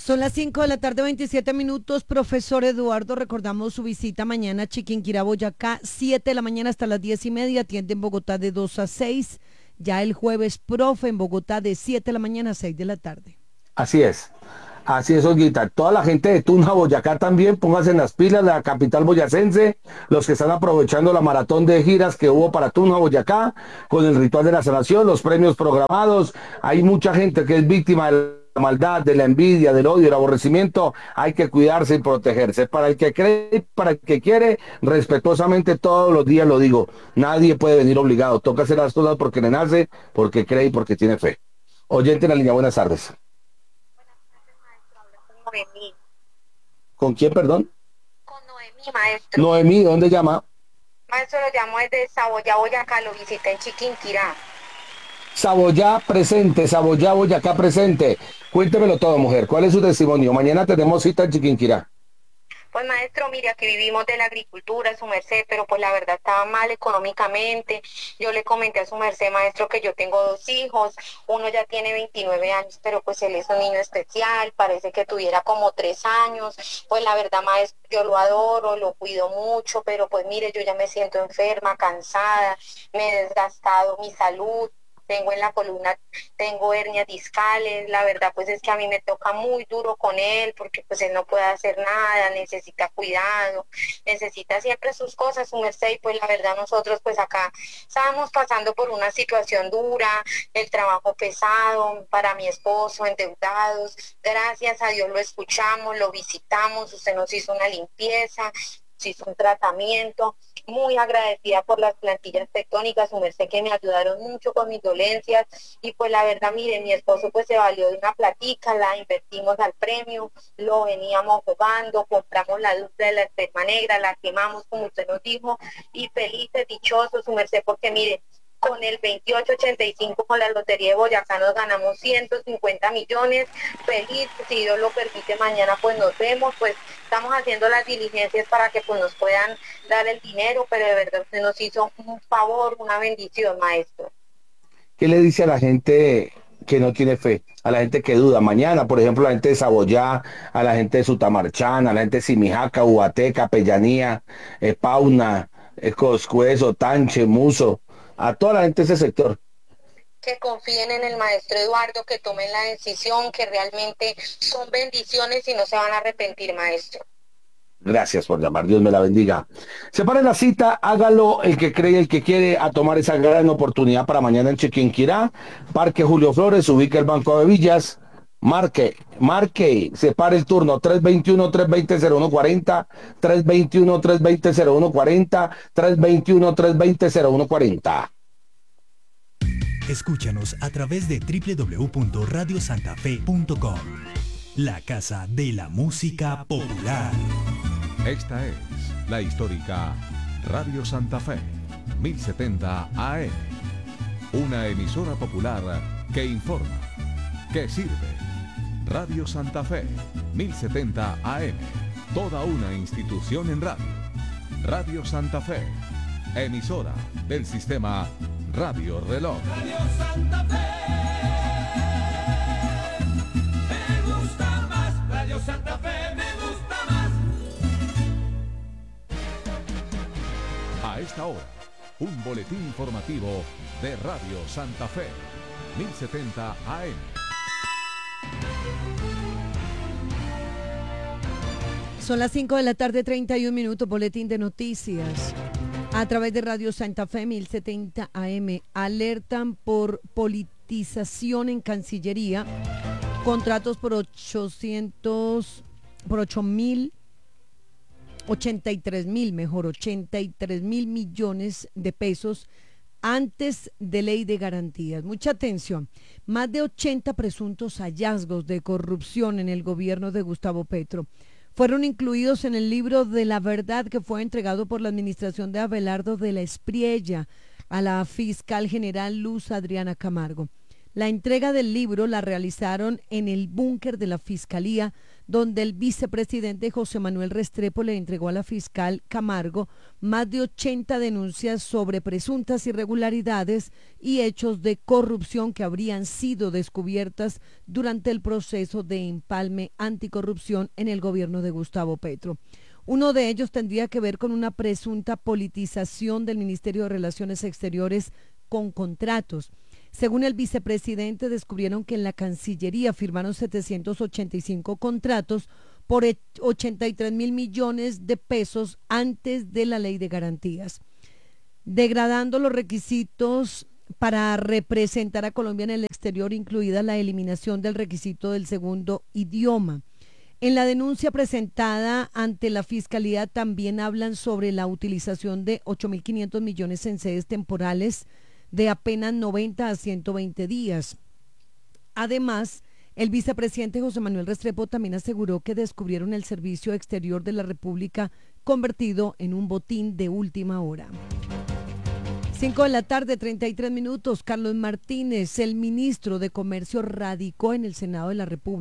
Son las 5 de la tarde, 27 minutos. Profesor Eduardo, recordamos su visita mañana a Chiquinquirá, Boyacá, 7 de la mañana hasta las 10:30. Atiende en Bogotá de 2 a 6. Ya el jueves, profe, en Bogotá de 7 de la mañana a 6 de la tarde. Así es. Así es, Olguita. Toda la gente de Tunja, Boyacá también, pónganse en las pilas, la capital boyacense, los que están aprovechando la maratón de giras que hubo para Tunja, Boyacá, con el ritual de la sanación, los premios programados. Hay mucha gente que es víctima de la maldad, de la envidia, del odio, del aborrecimiento. Hay que cuidarse y protegerse. Para el que cree, para el que quiere, respetuosamente todos los días lo digo. Nadie puede venir obligado. Toca hacer las cosas porque le nace, porque cree y porque tiene fe. Oyente en la línea, buenas tardes. Noemí. ¿Con quién, perdón? Con Noemí, maestro. Noemí, ¿dónde llama? Maestro, lo llamo desde Saboya, Boyacá, lo visité en Chiquinquirá. Saboyá, Boyacá presente. Cuéntemelo todo, mujer. ¿Cuál es su testimonio? Mañana tenemos cita en Chiquinquirá. Pues maestro, mire, aquí vivimos de la agricultura, su merced, pero pues la verdad estaba mal económicamente. Yo le comenté a su merced, maestro, que yo tengo 2 hijos, uno ya tiene 29 años, pero pues él es un niño especial, parece que tuviera como 3 años. Pues la verdad, maestro, yo lo adoro, lo cuido mucho, pero pues mire, yo ya me siento enferma, cansada, me he desgastado mi salud. Tengo en la columna, tengo hernias discales, la verdad pues es que a mí me toca muy duro con él porque pues él no puede hacer nada, necesita cuidado, necesita siempre sus cosas, su merced, y pues la verdad nosotros pues acá estábamos pasando por una situación dura, el trabajo pesado para mi esposo, endeudados, gracias a Dios lo escuchamos, lo visitamos, usted nos hizo una limpieza, se hizo un tratamiento, muy agradecida por las plantillas tectónicas, su merced que me ayudaron mucho con mis dolencias, y pues la verdad, mire, mi esposo pues se valió de una platica, la invertimos al premio, lo veníamos jugando, compramos la dupla de la esperma negra, la quemamos como usted nos dijo, y felices, dichosos, su merced, porque mire, con el 2885 con la Lotería de Boyacá nos ganamos 150 millones, feliz, si Dios lo permite, mañana pues nos vemos, pues estamos haciendo las diligencias para que pues nos puedan dar el dinero, pero de verdad usted nos hizo un favor, una bendición, maestro. ¿Qué le dice a la gente que no tiene fe? A la gente que duda. Mañana, por ejemplo, a la gente de Saboyá, a la gente de Sutamarchán, a la gente de Simijaca, Ubaté, Capellanía, Pauna, Coscuezo, Tanche, Muso, a toda la gente de ese sector. Que confíen en el maestro Eduardo, que tomen la decisión, que realmente son bendiciones y no se van a arrepentir, maestro. Gracias por llamar, Dios me la bendiga. Separe la cita, hágalo el que cree, el que quiere a tomar esa gran oportunidad para mañana en Chiquinquirá, Parque Julio Flores, ubica el Banco de Villas, marque, separe el turno 321-320-0140, 321-320-0140, 321-320-0140. Escúchanos a través de www.radiosantafe.com, la casa de la música popular. Esta es la histórica Radio Santa Fe, 1070 AM. Una emisora popular que informa, que sirve. Radio Santa Fe, 1070 AM. Toda una institución en radio. Radio Santa Fe, emisora del sistema Radio Reloj. Radio Santa Fe. Me gusta más. Radio Santa Fe me gusta más. A esta hora, un boletín informativo de Radio Santa Fe, 1070 AM. Son las 5 de la tarde, 31 minutos, boletín de noticias. A través de Radio Santa Fe 1070 AM, alertan por politización en Cancillería, contratos por 83 mil millones de pesos antes de ley de garantías. Mucha atención, más de 80 presuntos hallazgos de corrupción en el gobierno de Gustavo Petro fueron incluidos en el libro de la verdad que fue entregado por la administración de Abelardo de la Espriella a la fiscal general Luz Adriana Camargo. La entrega del libro la realizaron en el búnker de la Fiscalía, donde el vicepresidente José Manuel Restrepo le entregó a la fiscal Camargo más de 80 denuncias sobre presuntas irregularidades y hechos de corrupción que habrían sido descubiertas durante el proceso de empalme anticorrupción en el gobierno de Gustavo Petro. Uno de ellos tendría que ver con una presunta politización del Ministerio de Relaciones Exteriores con contratos. Según el vicepresidente, descubrieron que en la Cancillería firmaron 785 contratos por 83.000 millones de pesos antes de la ley de garantías, degradando los requisitos para representar a Colombia en el exterior, incluida la eliminación del requisito del segundo idioma. En la denuncia presentada ante la Fiscalía también hablan sobre la utilización de 8.500 millones en sedes temporales de apenas 90 a 120 días. Además, el vicepresidente José Manuel Restrepo también aseguró que descubrieron el Servicio Exterior de la República convertido en un botín de última hora. 5 de la tarde, 33 minutos. Carlos Martínez, el ministro de Comercio, radicó en el Senado de la República